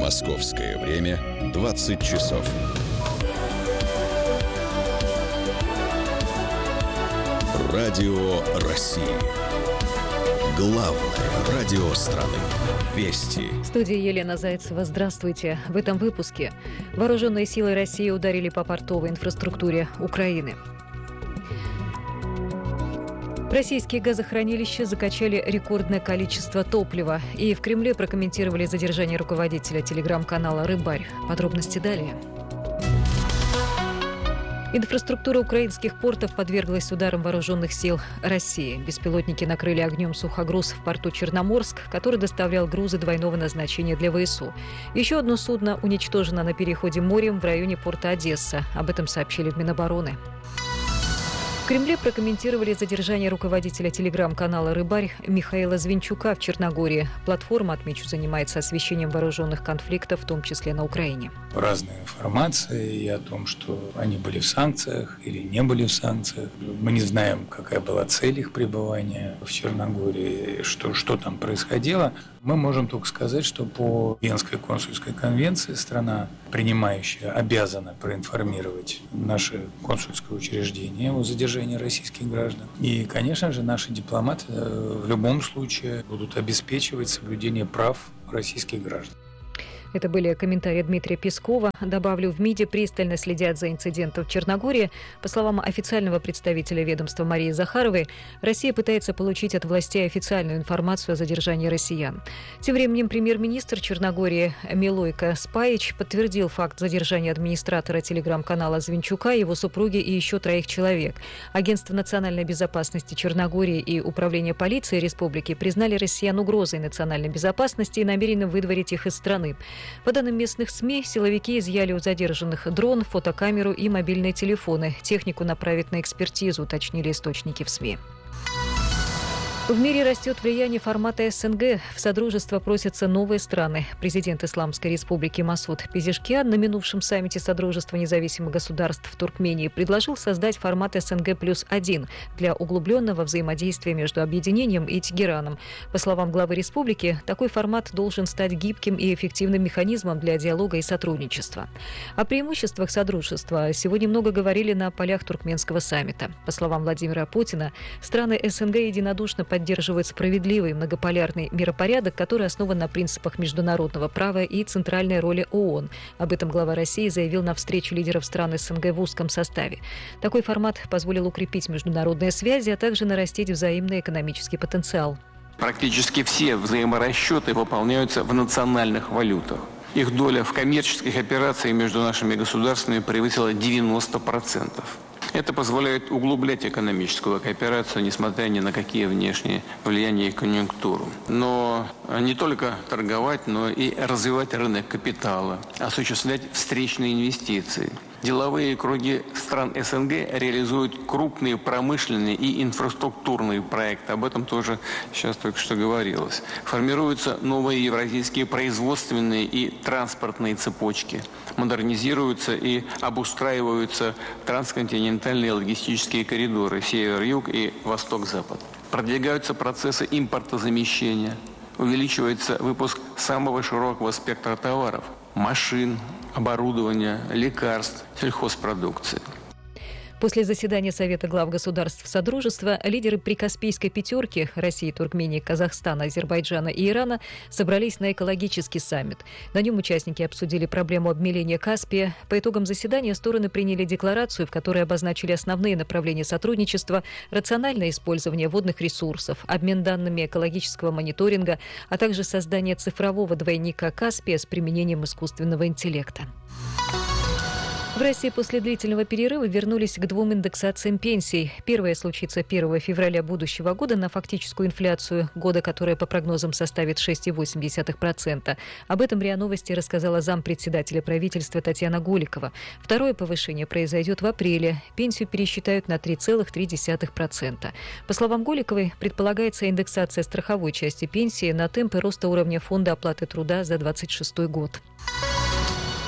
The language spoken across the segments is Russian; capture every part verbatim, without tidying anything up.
Московское время двадцать часов. Радио России. Главное радио страны. Вести. В студии Елена Зайцева. Здравствуйте. В этом выпуске. Вооруженные силы России ударили по портовой инфраструктуре Украины. Российские газохранилища закачали рекордное количество топлива. И в Кремле прокомментировали задержание руководителя телеграм-канала «Рыбарь». Подробности далее. Инфраструктура украинских портов подверглась ударам вооруженных сил России. Беспилотники накрыли огнем сухогруз в порту Черноморск, который доставлял грузы двойного назначения для ВСУ. Еще одно судно уничтожено на переходе морем в районе порта Одесса. Об этом сообщили в Минобороны. В Кремле прокомментировали задержание руководителя телеграм-канала «Рыбарь» Михаила Звинчука в Черногории. Платформа, отмечу, занимается освещением вооруженных конфликтов, в том числе на Украине. Разная информация и о том, что они были в санкциях или не были в санкциях. Мы не знаем, какая была цель их пребывания в Черногории, что, что там происходило. Мы можем только сказать, что по Венской консульской конвенции страна, принимающая, обязана проинформировать наше консульское учреждение о задержании российских граждан. И, конечно же, наши дипломаты в любом случае будут обеспечивать соблюдение прав российских граждан. Это были комментарии Дмитрия Пескова. Добавлю, в МИДе пристально следят за инцидентом в Черногории. По словам официального представителя ведомства Марии Захаровой, Россия пытается получить от властей официальную информацию о задержании россиян. Тем временем премьер-министр Черногории Милойко Спаич подтвердил факт задержания администратора телеграм-канала Звинчука, его супруги и еще троих человек. Агентство национальной безопасности Черногории и Управление полиции республики признали россиян угрозой национальной безопасности и намерены выдворить их из страны. По данным местных СМИ, силовики изъяли у задержанных дрон, фотокамеру и мобильные телефоны. Технику направят на экспертизу, уточнили источники в СМИ. В мире растет влияние формата СНГ. В Содружество просятся новые страны. Президент Исламской Республики Масуд Пезешкиан на минувшем саммите Содружества независимых государств в Туркмении предложил создать формат СНГ плюс один для углубленного взаимодействия между объединением и Тегераном. По словам главы республики, такой формат должен стать гибким и эффективным механизмом для диалога и сотрудничества. О преимуществах Содружества сегодня много говорили на полях туркменского саммита. По словам Владимира Путина, страны СНГ единодушно поддерживают поддерживает справедливый многополярный миропорядок, который основан на принципах международного права и центральной роли ООН. Об этом глава России заявил на встрече лидеров стран СНГ в узком составе. Такой формат позволил укрепить международные связи, а также нарастить взаимный экономический потенциал. Практически все взаиморасчеты выполняются в национальных валютах. Их доля в коммерческих операциях между нашими государствами превысила девяносто процентов. Это позволяет углублять экономическую кооперацию, несмотря ни на какие внешние влияния и конъюнктуру. Но не только торговать, но и развивать рынок капитала, осуществлять встречные инвестиции. Деловые круги стран СНГ реализуют крупные промышленные и инфраструктурные проекты. Об этом тоже сейчас только что говорилось. Формируются новые евразийские производственные и транспортные цепочки. Модернизируются и обустраиваются трансконтинентальные логистические коридоры север-юг и восток-запад. Продвигаются процессы импортозамещения. Увеличивается выпуск самого широкого спектра товаров – машин, оборудования, лекарств, сельхозпродукции. После заседания Совета глав государств Содружества лидеры прикаспийской пятерки России, Туркмении, Казахстана, Азербайджана и Ирана собрались на экологический саммит. На нем участники обсудили проблему обмеления Каспия. По итогам заседания стороны приняли декларацию, в которой обозначили основные направления сотрудничества, рациональное использование водных ресурсов, обмен данными экологического мониторинга, а также создание цифрового двойника Каспия с применением искусственного интеллекта. В России после длительного перерыва вернулись к двум индексациям пенсий. Первая случится первого февраля будущего года на фактическую инфляцию года, которая по прогнозам составит шесть целых восемь десятых процента. Об этом РИА Новости рассказала зампредседателя правительства Татьяна Голикова. Второе повышение произойдет в апреле. Пенсию пересчитают на три целых три десятых процента. По словам Голиковой, предполагается индексация страховой части пенсии на темпы роста уровня фонда оплаты труда за двадцать шестой год.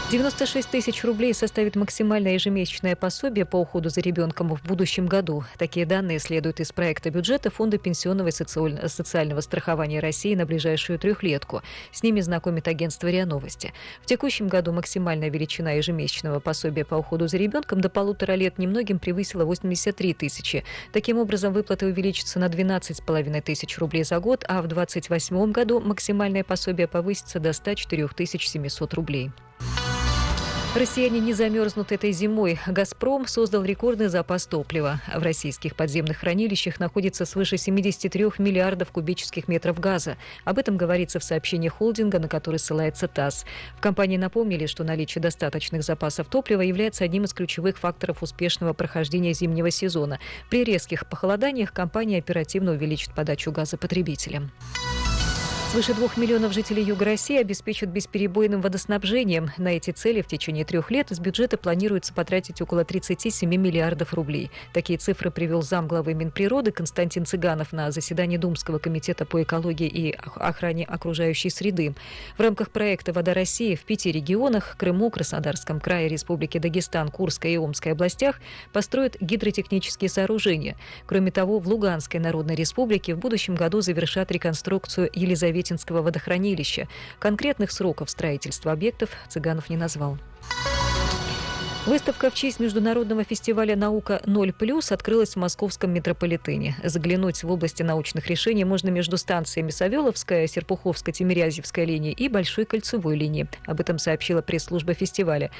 девяносто шесть тысяч рублей составит максимальное ежемесячное пособие по уходу за ребенком в будущем году. Такие данные следуют из проекта бюджета Фонда пенсионного и социального страхования России на ближайшую трехлетку. С ними знакомит агентство РИА Новости. В текущем году максимальная величина ежемесячного пособия по уходу за ребенком до полутора лет немногим превысила восемьдесят три тысячи. Таким образом, выплаты увеличатся на двенадцать с половиной тысяч рублей за год, а в две тысячи двадцать восьмом году максимальное пособие повысится до ста четырёх тысяч семисот рублей. Россияне не замерзнут этой зимой. «Газпром» создал рекордный запас топлива. В российских подземных хранилищах находится свыше семидесяти трёх миллиардов кубических метров газа. Об этом говорится в сообщении холдинга, на который ссылается ТАСС. В компании напомнили, что наличие достаточных запасов топлива является одним из ключевых факторов успешного прохождения зимнего сезона. При резких похолоданиях компания оперативно увеличит подачу газа потребителям. Свыше двух миллионов жителей Юга России обеспечат бесперебойным водоснабжением. На эти цели в течение трех лет из бюджета планируется потратить около тридцати семи миллиардов рублей. Такие цифры привел замглавы Минприроды Константин Цыганов на заседании Думского комитета по экологии и охране окружающей среды. В рамках проекта «Вода России» в пяти регионах – Крыму, Краснодарском крае, Республике Дагестан, Курской и Омской областях – построят гидротехнические сооружения. Кроме того, в Луганской Народной Республике в будущем году завершат реконструкцию Елизаветинского водохранилища. Конкретных сроков строительства объектов Цыганов не назвал. Выставка в честь международного фестиваля «Наука ноль плюс» открылась в московском метрополитене. Заглянуть в области научных решений можно между станциями Савеловская, Серпуховско-Тимирязевская линии и Большой кольцевой линии. Об этом сообщила пресс-служба фестиваля.